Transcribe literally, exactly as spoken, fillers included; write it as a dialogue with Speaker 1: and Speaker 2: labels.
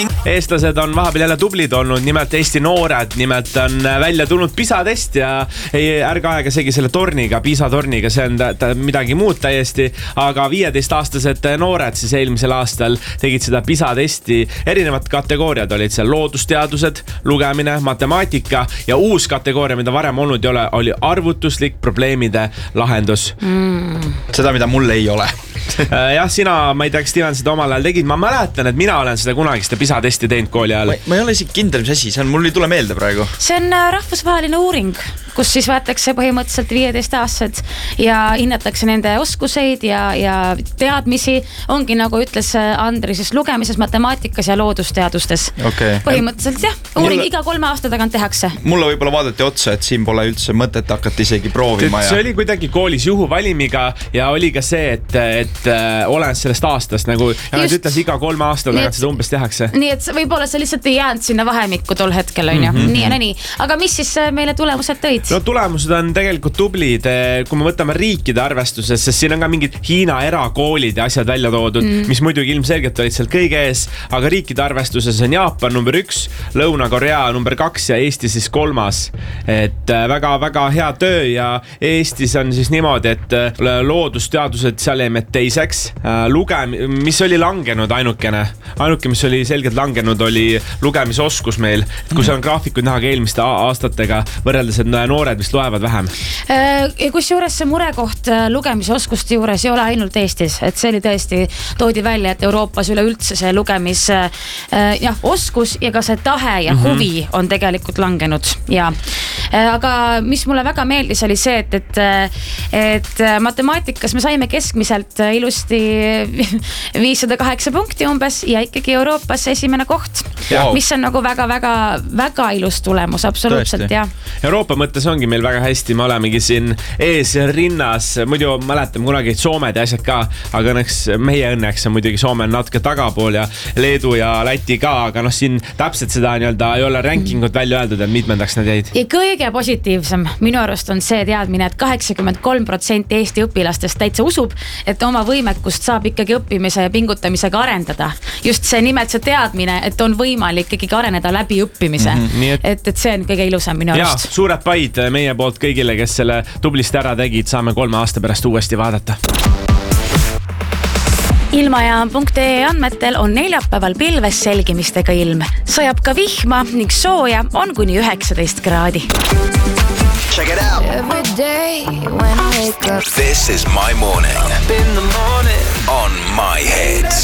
Speaker 1: Eestlased on vahepeal jälle tublid olnud, nimelt Eesti noored, nimelt on välja tulnud PISA test ja ei, ärge aega segi selle torniga, PISA torniga, see on ta, ta, midagi muud täiesti, aga viieteistaastased noored siis eelmisel aastal tegid seda PISA testi, erinevad kategooriad olid seal loodusteadused, lugemine, matemaatika ja uus kategooria, mida varem olnud ei ole, oli arvutuslik probleemide lahendus.
Speaker 2: Mm. Seda, mida mul ei ole.
Speaker 1: Jah, sina, ma ei tea, kas Steven seda omal ajal tegid, ma mäletan, et mina olen seda kunagiste PISA testi teinud kooli ajal.
Speaker 2: Ma, ma ei ole isegi kindel, mis asi, see on, mul ei tule meelde praegu.
Speaker 3: See on rahvusvaheline uuring, kus siis võetakse põhimõtteliselt viieteist aastased ja hinnatakse nende oskuseid ja, ja teadmisi. Ongi nagu ütles Andri, siis lugemises, matemaatikas ja loodusteadustes.
Speaker 2: Okay.
Speaker 3: Põhimõtteliselt jah, uuring mulle... iga kolme aasta tagant tehakse.
Speaker 2: Mulle võib-olla vaadati otsa, et siin pole üldse mõtet hakata isegi proovima.
Speaker 1: See
Speaker 2: ja...
Speaker 1: oli kuidagi koolis juhuvalimiga ja oli ka see, et, et äh, olenes sellest aastast nagu, ja nad ütles iga kolme aasta tagant seda umbes tehakse.
Speaker 3: Nii et võib-olla see lihtsalt ei jäänud sinna vahemikku tol hetkel, on ju. Mm-hmm. Nii ja nii. Aga mis siis meile tulemused tõid?
Speaker 1: No tulemused on tegelikult tublid, kui me võtame riikide arvestuses, sest siin on ka mingid Hiina erakoolid ja asjad välja toodud, mm. mis muidugi ilmselgelt olid seal kõige ees, aga riikide arvestuses on Jaapan number üks, Lõuna-Korea number kaks ja Eesti siis kolmas. Et väga-väga hea töö ja Eestis on siis niimoodi, et loodusteadused seal jäime teiseks. Lugem, mis oli langenud ainukene, ainuke, mis oli selgelt langenud, oli lugemisoskus meil. Et kui see on graafikud näha ka eelmiste aastatega võrreldes, et noored vist loevad vähem.
Speaker 3: Kus juures see murekoht lugemisoskuste juures ei ole ainult Eestis, et see oli tõesti, toodi välja, et Euroopas üleüldse see lugemis jah, oskus ja ka see tahe ja mm-hmm. huvi on tegelikult langenud. Ja. Aga mis mulle väga meeldis oli see, et, et, et matemaatikas me saime keskmiselt ilusti viissada kaheksa punkti umbes ja ikkagi Euroopas esimene koht, wow. mis on nagu väga-väga väga ilus tulemus, absoluutselt ja.
Speaker 1: Euroopa mõttes ongi meil väga hästi, me olemegi siin ees rinnas, muidu mäletame kunagi Soomed ja asjad ka, aga õnneks meie õnneks on muidugi Soome on natuke tagapool ja Leedu ja Läti ka, aga noh, siin täpselt seda nii-öelda ei ole rankingut välja öeldud, et mitmendaks nad jäid.
Speaker 3: Ja kõige positiivsem minu arust on see teadmine, et kaheksakümmend kolm protsenti Eesti õpilastest täitsa usub, et oma võimekust saab ikkagi õppimise ja pingutamisega arendada. Just see nimelt see teadmine, et on võimalik ikkagi areneda läbi õppimise. Mm-hmm. Et, et, et see on kõige ilusam minu arust.
Speaker 1: Ja, suured paid meie poolt kõigile, kes selle tublisti ära tegid, saame kolme aasta pärast uuesti vaadata.
Speaker 3: Ilmajaam punkt ee andmetel on neljapäeval pilves selgimistega ilm. Sajab ka vihma ning sooja on kuni üheksateist kraadi.
Speaker 4: Check it out. Every day when I wake up. This is my morning. Up in the morning. On my head.